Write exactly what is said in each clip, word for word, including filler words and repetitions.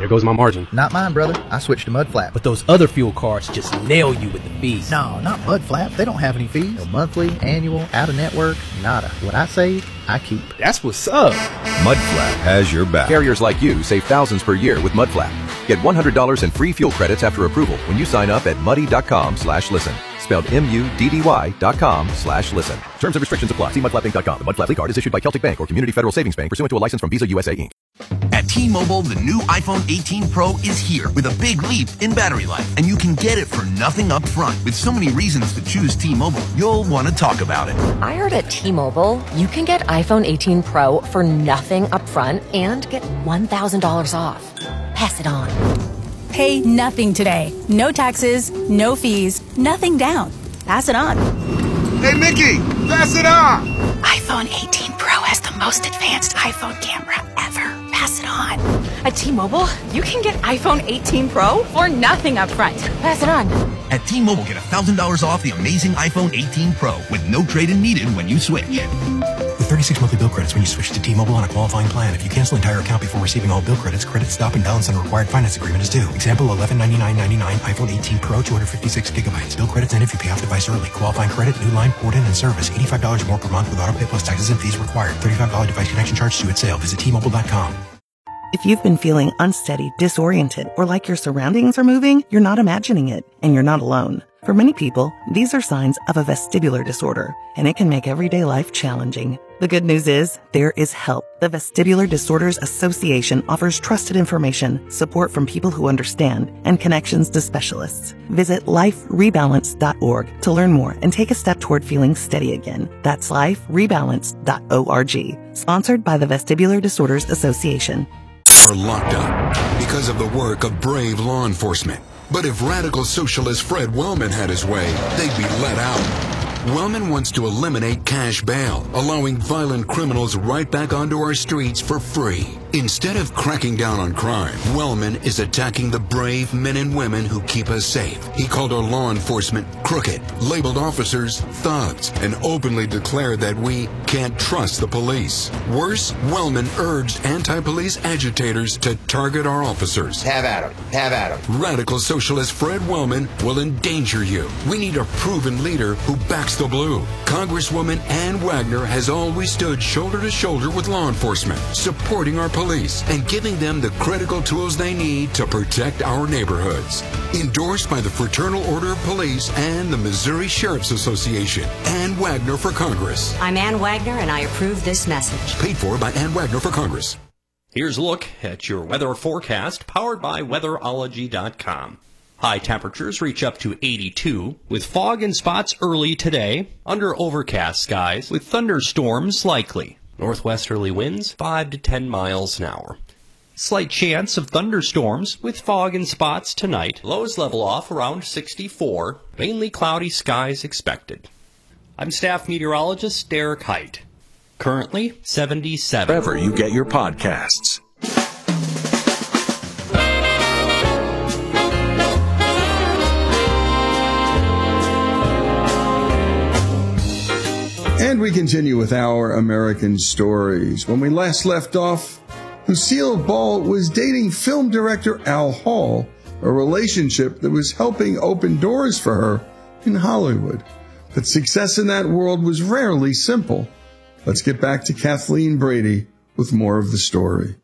There goes my margin. Not mine, brother. I switched to Mudflap. But those other fuel cards just nail you with the fees. No, not Mudflap. They don't have any fees. No monthly, annual, out-of-network, nada. What I save, I keep. That's what's up. Mudflap has your back. Carriers like you save thousands per year with Mudflap. Get one hundred dollars in free fuel credits after approval when you sign up at muddy.com slash listen. Spelled M-U-D-D-Y dot com slash listen. Terms and restrictions apply. See mudflap inc dot com. The Mudflap Lead Card is issued by Celtic Bank or Community Federal Savings Bank pursuant to a license from Visa U S A, Incorporated. At T-Mobile, the new iPhone eighteen Pro is here with a big leap in battery life, and you can get it for nothing up front. With so many reasons to choose T-Mobile, you'll want to talk about it. I heard at T-Mobile, you can get iPhone eighteen Pro for nothing up front and get one thousand dollars off. Pass it on. Pay nothing today. No taxes, no fees, nothing down. Pass it on. Hey, Mickey, pass it on. iPhone eighteen Pro has the most advanced iPhone camera ever. Pass it on. At T-Mobile, you can get iPhone eighteen Pro for nothing up front. Pass it on. At T-Mobile, get one thousand dollars off the amazing iPhone eighteen Pro with no trade-in needed when you switch. With thirty-six monthly bill credits when you switch to T-Mobile on a qualifying plan. If you cancel entire account before receiving all bill credits, credit stop and balance on a required finance agreement is due. Example, eleven ninety-nine ninety-nine, iPhone eighteen Pro, two hundred fifty-six gigabytes. Bill credits end if you pay off device early. Qualifying credit, new line, port in, and service. eighty-five dollars more per month with auto pay plus taxes and fees required. thirty-five dollars device connection charge due at sale. Visit T Mobile dot com. If you've been feeling unsteady, disoriented, or like your surroundings are moving, you're not imagining it, and you're not alone. For many people, these are signs of a vestibular disorder, and it can make everyday life challenging. The good news is, there is help. The Vestibular Disorders Association offers trusted information, support from people who understand, and connections to specialists. Visit life rebalance dot org to learn more and take a step toward feeling steady again. That's life rebalance dot org. Sponsored by the Vestibular Disorders Association. Are locked up because of the work of brave law enforcement. But if radical socialist Fred Wellman had his way, they'd be let out. Wellman wants to eliminate cash bail, allowing violent criminals right back onto our streets for free. Instead of cracking down on crime, Wellman is attacking the brave men and women who keep us safe. He called our law enforcement crooked, labeled officers thugs, and openly declared that we can't trust the police. Worse, Wellman urged anti-police agitators to target our officers. Have at him. Have at him. Radical socialist Fred Wellman will endanger you. We need a proven leader who backs the blue. Congresswoman Ann Wagner has always stood shoulder to shoulder with law enforcement, supporting our police and giving them the critical tools they need to protect our neighborhoods. Endorsed by the Fraternal Order of Police and the Missouri Sheriff's Association. Ann Wagner for Congress. I'm Ann Wagner, and I approve this message. Paid for by Ann Wagner for Congress. Here's a look at your weather forecast, powered by weatherology dot com. High temperatures reach up to eighty-two, with fog in spots early today, under overcast skies, with thunderstorms likely. Northwesterly winds five to ten miles an hour. Slight chance of thunderstorms, with fog in spots tonight. Lows level off around sixty-four, mainly cloudy skies expected. I'm staff meteorologist Derek Height. Currently seventy-seven. Wherever you get your podcasts. And we continue with our American stories. When we last left off, Lucille Ball was dating film director Al Hall, a relationship that was helping open doors for her in Hollywood. But success in that world was rarely simple. Let's get back to Kathleen Brady with more of the story.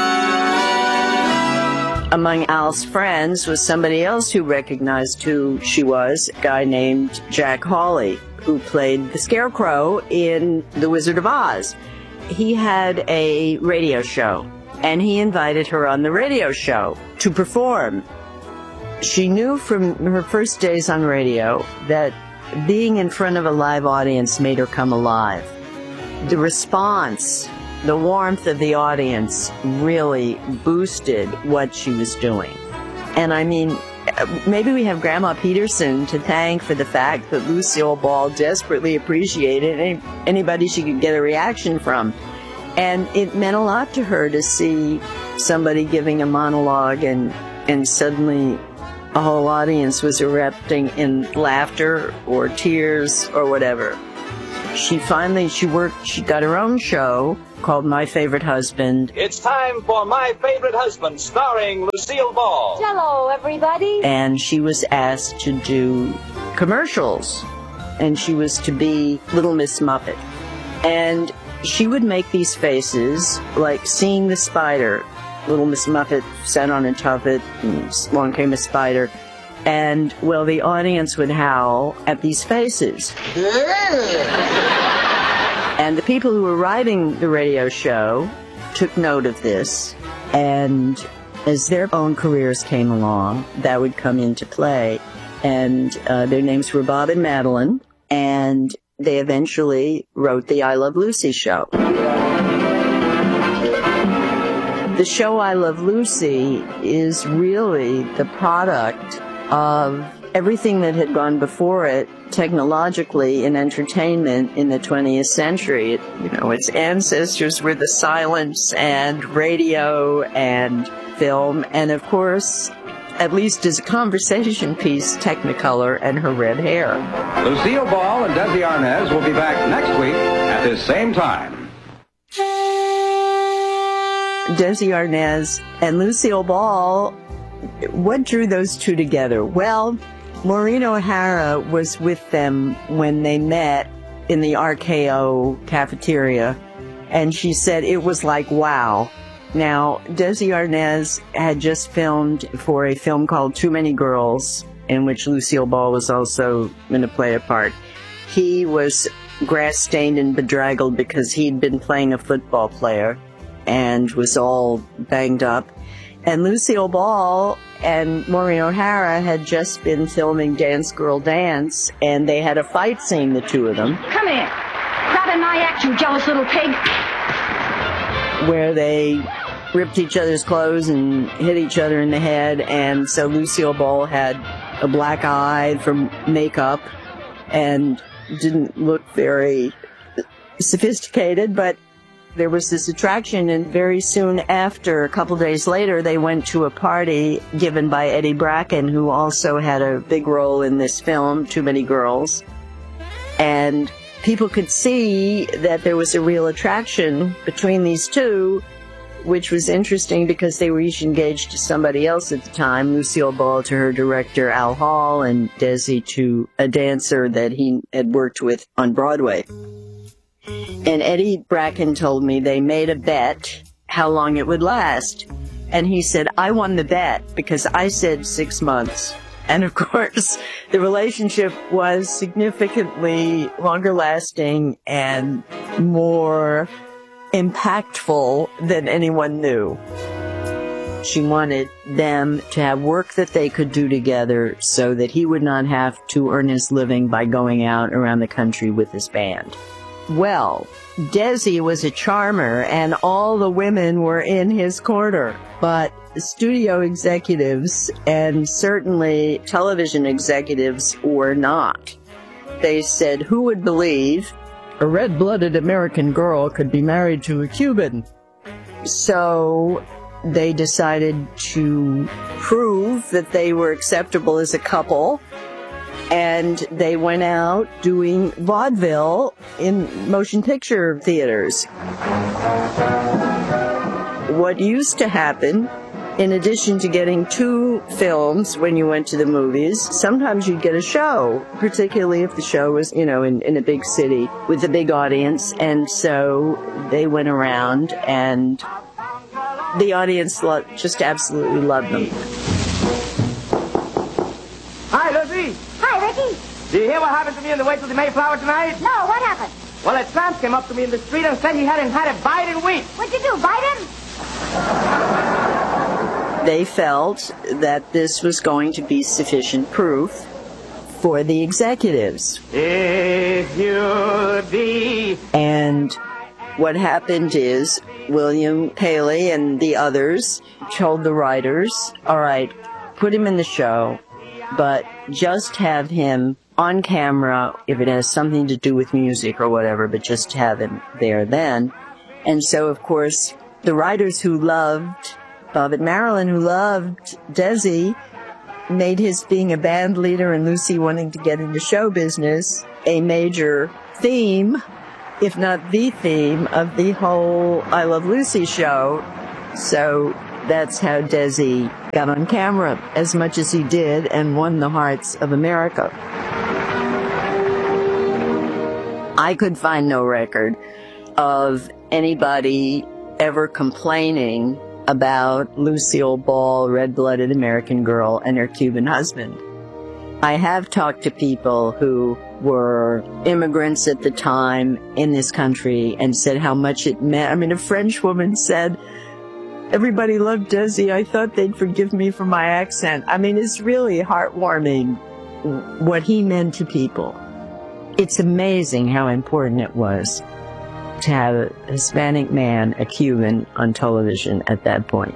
Among Al's friends was somebody else who recognized who she was, a guy named Jack Hawley, who played the Scarecrow in The Wizard of Oz. He had a radio show, and he invited her on the radio show to perform. She knew from her first days on radio that being in front of a live audience made her come alive. The response, the warmth of the audience really boosted what she was doing. And I mean, maybe we have Grandma Peterson to thank for the fact that Lucille Ball desperately appreciated any, anybody she could get a reaction from. And it meant a lot to her to see somebody giving a monologue and, and suddenly a whole audience was erupting in laughter or tears or whatever. she finally, she worked, she got her own show called My Favorite Husband. It's time for My Favorite Husband, starring Lucille Ball. Hello, everybody. And she was asked to do commercials. And she was to be Little Miss Muffet. And she would make these faces, like seeing the spider. Little Miss Muffet sat on a tuffet, and along came a spider. And, well, the audience would howl at these faces. And the people who were writing the radio show took note of this. And as their own careers came along, that would come into play. And uh, their names were Bob and Madeline. And they eventually wrote the I Love Lucy show. The show I Love Lucy is really the product of everything that had gone before it technologically in entertainment in the twentieth century. It, you know, its ancestors were the silence and radio and film, and of course, at least as a conversation piece, Technicolor and her red hair. Lucille Ball and Desi Arnaz will be back next week at this same time. Desi Arnaz and Lucille Ball, what drew those two together? Well, Maureen O'Hara was with them when they met in the R K O cafeteria, and she said it was like, wow. Now, Desi Arnaz had just filmed for a film called Too Many Girls, in which Lucille Ball was also going to play a part. He was grass-stained and bedraggled because he'd been playing a football player and was all banged up. And Lucille Ball and Maureen O'Hara had just been filming Dance Girl Dance, and they had a fight scene, the two of them. Come here. Grab in my act, you jealous little pig. Where they ripped each other's clothes and hit each other in the head, and so Lucille Ball had a black eye from makeup and didn't look very sophisticated, but there was this attraction, and very soon after, a couple days later, they went to a party given by Eddie Bracken, who also had a big role in this film, Too Many Girls. And people could see that there was a real attraction between these two, which was interesting because they were each engaged to somebody else at the time. Lucille Ball to her director, Al Hall, and Desi to a dancer that he had worked with on Broadway. And Eddie Bracken told me they made a bet how long it would last. And he said, I won the bet because I said six months. And of course, the relationship was significantly longer lasting and more impactful than anyone knew. She wanted them to have work that they could do together so that he would not have to earn his living by going out around the country with his band. Well, Desi was a charmer, and all the women were in his corner. But studio executives, and certainly television executives, were not. They said, who would believe a red-blooded American girl could be married to a Cuban? So they decided to prove that they were acceptable as a couple, and they went out doing vaudeville in motion picture theaters. What used to happen, in addition to getting two films when you went to the movies, sometimes you'd get a show, particularly if the show was, you know, in, in a big city with a big audience. And so they went around, and the audience lo- just absolutely loved them. Hi, Lucy. Hi, Ricky. Do you hear what happened to me on the way to the Mayflower tonight? No, what happened? Well, a tramp came up to me in the street and said he hadn't had a bite in weeks. What'd you do, bite him? They felt that this was going to be sufficient proof for the executives. If you'll be... And what happened is William Paley and the others told the writers, all right, put him in the show, but just have him on camera if it has something to do with music or whatever, but just have him there then. And so, of course, the writers who loved Bob and Marilyn, who loved Desi, made his being a band leader and Lucy wanting to get into show business a major theme, if not the theme, of the whole I Love Lucy show. So that's how Desi got on camera as much as he did and won the hearts of America. I could find no record of anybody ever complaining about Lucille Ball, red-blooded American girl, and her Cuban husband. I have talked to people who were immigrants at the time in this country and said how much it meant. I mean, a French woman said, everybody loved Desi. I thought they'd forgive me for my accent. I mean, it's really heartwarming what he meant to people. It's amazing how important it was to have a Hispanic man, a Cuban, on television at that point.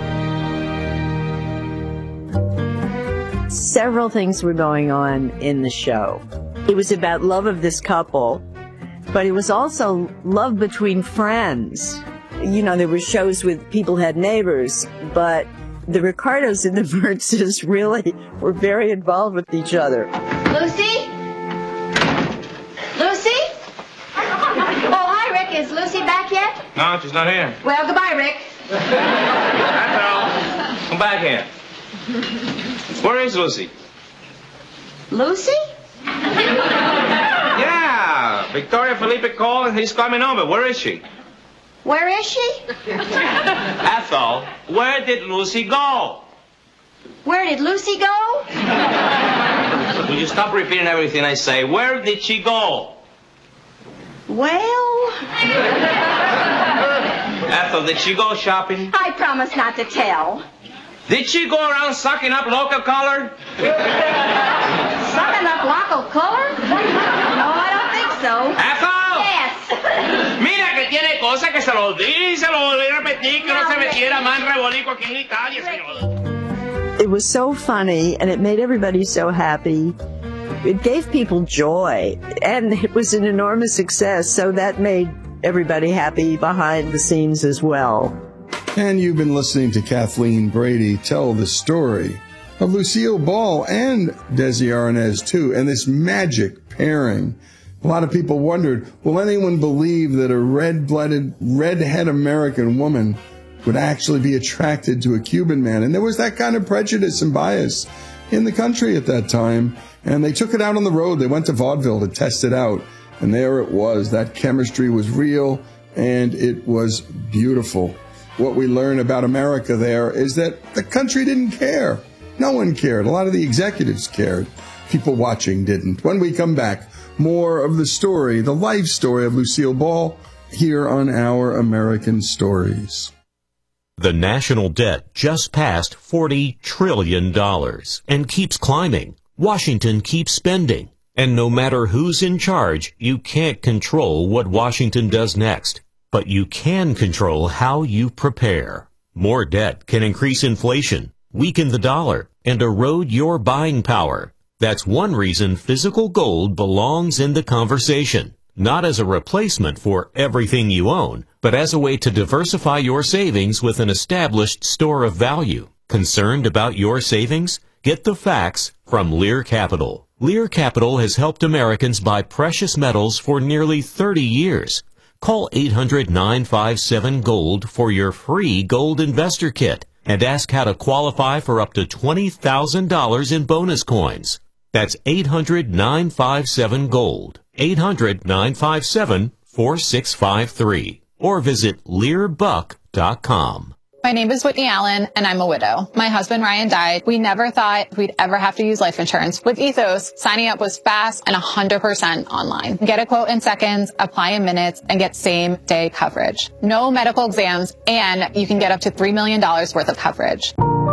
Several things were going on in the show. It was about love of this couple, but it was also love between friends. You know, there were shows with people who had neighbors, but the Ricardos and the Mertzes really were very involved with each other. Lucy? Lucy? Oh, hi, Rick. Is Lucy back yet? No, she's not here. Well, goodbye, Rick. That's all. Come back here. Where is Lucy? Lucy? Yeah, Victoria Felipe called and he's coming over. Where is she? Where is she? Ethel, where did Lucy go? Where did Lucy go? Will you stop repeating everything I say? Where did she go? Well... Ethel, did she go shopping? I promise not to tell. Did she go around sucking up local color? Sucking up local color? No, I don't think so. ¡Ethel! Yes. Mira que tiene cosas que se lo di, se lo volví a repetir, que no se metiera más rebolico aquí en Italia, señor. It was so funny, and it made everybody so happy. It gave people joy, and it was an enormous success, so that made everybody happy behind the scenes as well. And you've been listening to Kathleen Brady tell the story of Lucille Ball and Desi Arnaz, too, and this magic pairing. A lot of people wondered, will anyone believe that a red-blooded, red-head American woman would actually be attracted to a Cuban man? And there was that kind of prejudice and bias in the country at that time. And they took it out on the road. They went to vaudeville to test it out. And there it was. That chemistry was real, and it was beautiful. What we learn about America there is that the country didn't care. No one cared. A lot of the executives cared. People watching didn't. When we come back, more of the story, the life story of Lucille Ball, here on Our American Stories. The national debt just passed forty trillion dollars and keeps climbing. Washington keeps spending. And no matter who's in charge, you can't control what Washington does next. But you can control how you prepare. More debt can increase inflation, weaken the dollar, and erode your buying power. That's one reason physical gold belongs in the conversation. Not as a replacement for everything you own, but as a way to diversify your savings with an established store of value. Concerned about your savings? Get the facts from Lear Capital. Lear Capital has helped Americans buy precious metals for nearly thirty years. Call eight hundred nine five seven GOLD for your free gold investor kit and ask how to qualify for up to twenty thousand dollars in bonus coins. That's eight hundred nine five seven GOLD. eight hundred nine five seven four six five three. Or visit lear buck dot com. My name is Whitney Allen, and I'm a widow. My husband, Ryan, died. We never thought we'd ever have to use life insurance. With Ethos, signing up was fast and one hundred percent online. Get a quote in seconds, apply in minutes, and get same-day coverage. No medical exams, and you can get up to three million dollars worth of coverage.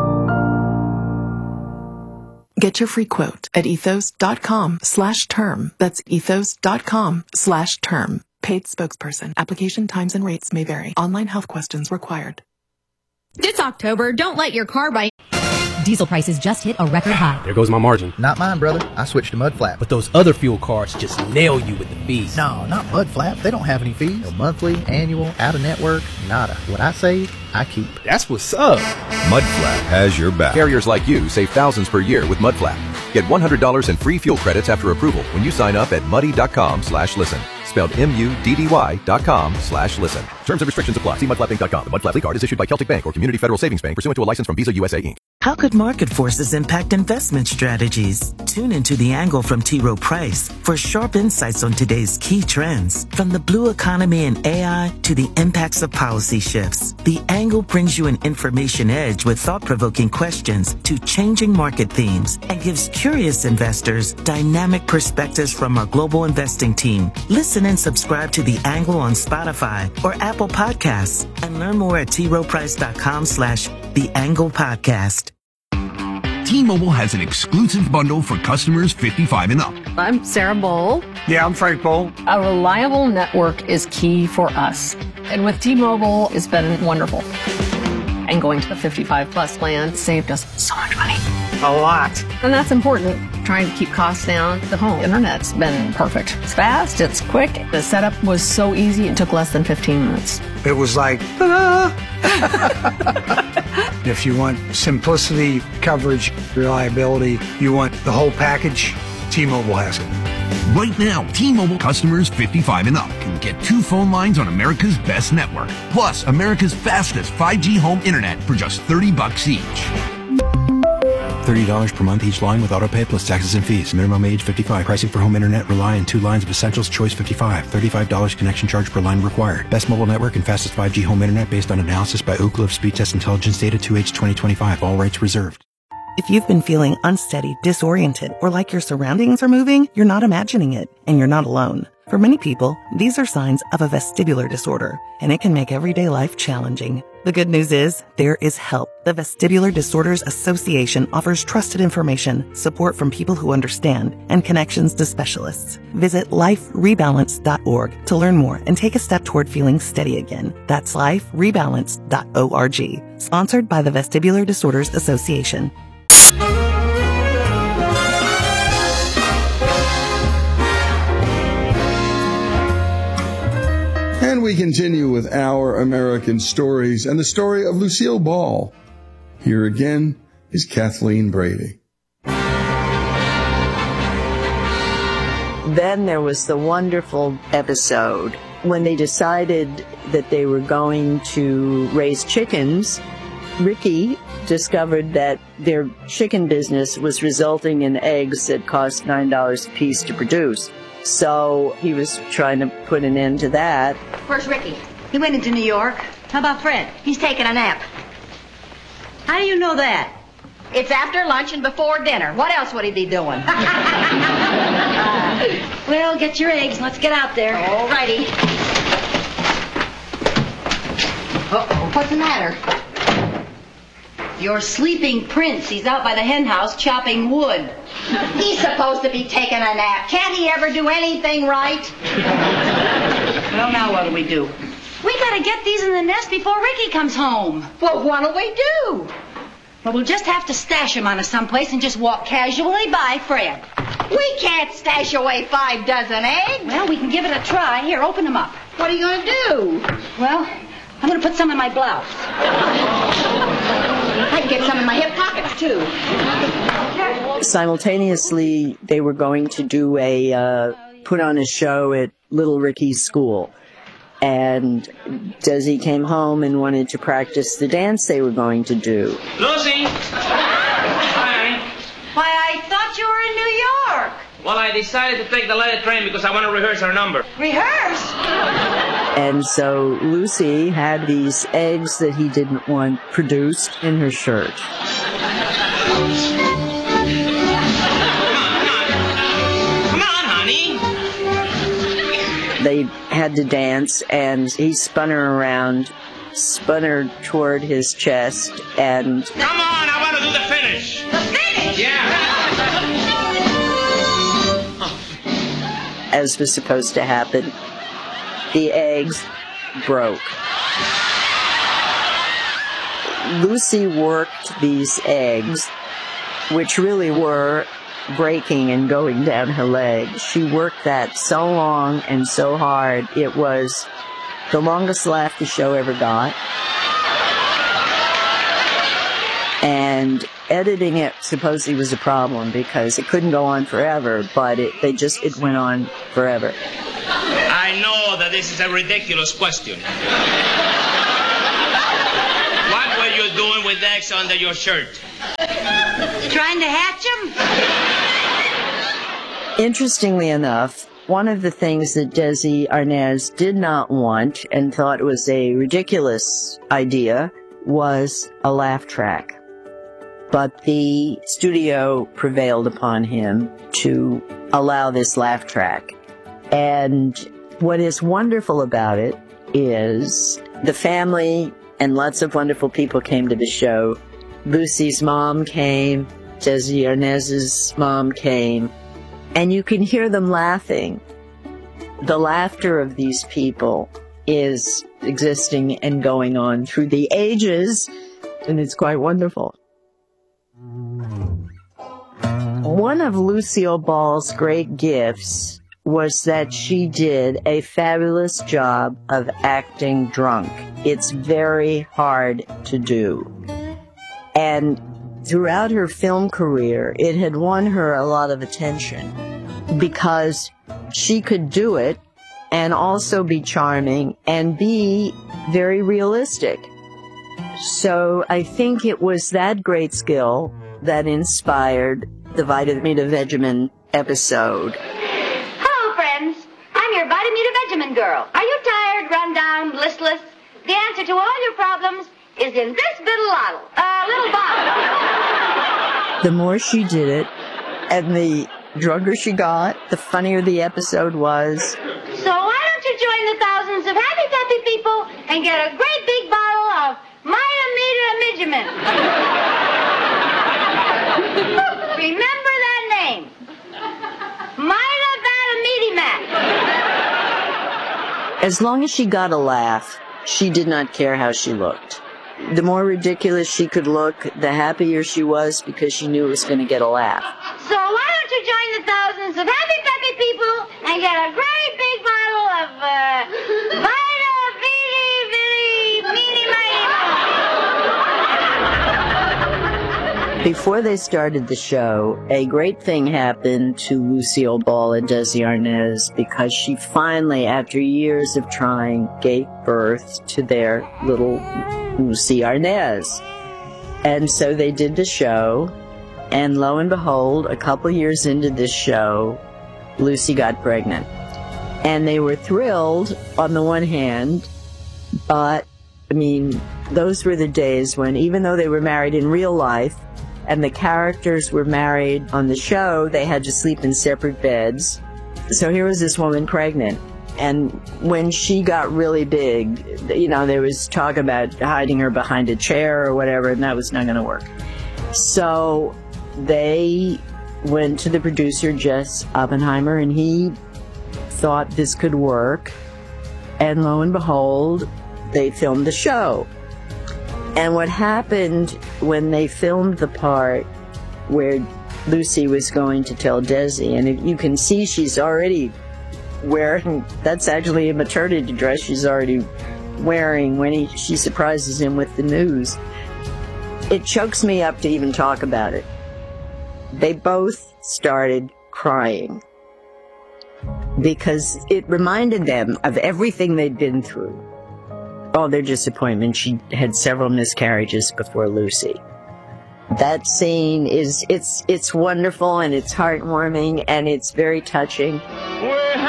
Get your free quote at ethos.com slash term. That's ethos.com slash term. Paid spokesperson. Application times and rates may vary. Online health questions required. This October, don't let your car buy. Diesel prices just hit a record high. There goes my margin. Not mine, brother. I switched to Mudflap. But those other fuel cards just nail you with the fees. No, not Mudflap. They don't have any fees. No monthly, annual, out-of-network, nada. What I save, I keep. That's what's up. Mudflap has your back. Carriers like you save thousands per year with Mudflap. Get one hundred dollars in free fuel credits after approval when you sign up at muddy.com slash listen. Spelled M U D D Y dot com slash listen. Terms and restrictions apply. See mud flap inc dot com. The Mud Flat card is issued by Celtic Bank or Community Federal Savings Bank pursuant to a license from Visa U S A Incorporated. How could market forces impact investment strategies? Tune into The Angle from T. Rowe Price for sharp insights on today's key trends. From the blue economy and A I to the impacts of policy shifts, The Angle brings you an information edge with thought-provoking questions to changing market themes and gives curious investors dynamic perspectives from our global investing team. Listen and subscribe to The Angle on Spotify or Apple Podcasts and learn more at t rowe price dot com slash The Angle Podcast. T-Mobile has an exclusive bundle for customers fifty-five and up. I'm Sarah Bowl. Yeah, I'm Frank Bowl. A reliable network is key for us. And with T-Mobile, it's been wonderful. And going to the fifty-five plus plan saved us so much money. A lot. And that's important. Trying to keep costs down. The home internet's been perfect. It's fast, it's quick. The setup was so easy, it took less than fifteen minutes. It was like, ta-da! If you want simplicity, coverage, reliability, you want the whole package, T-Mobile has it. Right now, T-Mobile customers fifty-five and up can get two phone lines on America's best network, plus America's fastest five G home internet for just thirty bucks each. thirty dollars per month each line with autopay plus taxes and fees. Minimum age fifty-five. Pricing for home internet rely on two lines of Essentials Choice fifty-five. thirty-five dollars connection charge per line required. Best mobile network and fastest five G home internet based on analysis by Ookla of Speed Test Intelligence data two H twenty twenty-five. All rights reserved. If you've been feeling unsteady, disoriented, or like your surroundings are moving, you're not imagining it, and you're not alone. For many people, these are signs of a vestibular disorder, and it can make everyday life challenging. The good news is, there is help. The Vestibular Disorders Association offers trusted information, support from people who understand, and connections to specialists. Visit life rebalance dot org to learn more and take a step toward feeling steady again. That's life rebalance dot org. Sponsored by the Vestibular Disorders Association. And we continue with Our American Stories and the story of Lucille Ball. Here again is Kathleen Brady. Then there was the wonderful episode when they decided that they were going to raise chickens. Ricky discovered that their chicken business was resulting in eggs that cost nine dollars a piece to produce. So he was trying to put an end to that. Where's Ricky? He went into New York. How about Fred? He's taking a nap. How do you know that? It's after lunch and before dinner. What else would he be doing? Well, get your eggs. Let's get out there. All righty. Uh-oh, what's the matter? Your sleeping prince. He's out by the hen house chopping wood. He's supposed to be taking a nap. Can't he ever do anything right? Well, now what do we do? We gotta get these in the nest before Ricky comes home. Well, what'll we do? Well, we'll just have to stash him on to someplace and just walk casually by Fred. We can't stash away five dozen eggs. Well, we can give it a try. Here, open them up. What are you gonna do? Well, I'm gonna put some in my blouse. I can get some in my hip pockets, too. Simultaneously, they were going to do a, uh, put on a show at Little Ricky's school. And Desi came home and wanted to practice the dance they were going to do. Lucy! Hi. Why, I thought you were in New York. Well, I decided to take the letter train because I want to rehearse our number. Rehearse? And so Lucy had these eggs that he didn't want produced in her shirt. Come on, honey. They had to dance, and he spun her around, spun her toward his chest, and... Come on, I want to do the finish. The finish? Yeah. As was supposed to happen, the eggs broke. Lucy worked these eggs, which really were breaking and going down her leg. She worked that so long and so hard. It was the longest laugh the show ever got. And editing it supposedly was a problem because it couldn't go on forever, but it, they just, it went on forever. I know that this is a ridiculous question. What were you doing with eggs under your shirt? Trying to hatch them? Interestingly enough, one of the things that Desi Arnaz did not want and thought was a ridiculous idea was a laugh track. But the studio prevailed upon him to allow this laugh track. And what is wonderful about it is the family and lots of wonderful people came to the show. Lucy's mom came, Desi Arnaz's mom came, and you can hear them laughing. The laughter of these people is existing and going on through the ages, and it's quite wonderful. One of Lucille Ball's great gifts was that she did a fabulous job of acting drunk. It's very hard to do. And throughout her film career, it had won her a lot of attention because she could do it and also be charming and be very realistic. So I think it was that great skill that inspired the Vita-Meata Vegemin episode. Hello, friends. I'm your Vita-Meata Vegemin girl. Are you tired, run down, listless? The answer to all your problems is in this little bottle. Uh, little bottle. The more she did it, and the drunker she got, the funnier the episode was. So why don't you join the thousands of happy, happy people and get a great big bottle of Vita-Meata Vegemin? Remember that name. Vita-Meata. As long as she got a laugh, she did not care how she looked. The more ridiculous she could look, the happier she was because she knew it was going to get a laugh. So why don't you join the thousands of happy, happy people and get a great big bottle of uh, Vita-Meata. Before they started the show, a great thing happened to Lucille Ball and Desi Arnaz because she finally, after years of trying, gave birth to their little Lucy Arnaz. And so they did the show, and lo and behold, a couple years into this show, Lucy got pregnant. And they were thrilled on the one hand, but, I mean, those were the days when, even though they were married in real life, and the characters were married on the show, they had to sleep in separate beds. So here was this woman pregnant. And when she got really big, you know, there was talk about hiding her behind a chair or whatever, and that was not going to work. So they went to the producer, Jess Oppenheimer, and he thought this could work. And lo and behold, they filmed the show. And what happened when they filmed the part where Lucy was going to tell Desi, and you can see she's already wearing, that's actually a maternity dress she's already wearing when he, she surprises him with the news. It chokes me up to even talk about it. They both started crying because it reminded them of everything they'd been through. All their disappointment. She had several miscarriages before Lucy. That scene is, it's it's wonderful and it's heartwarming and it's very touching.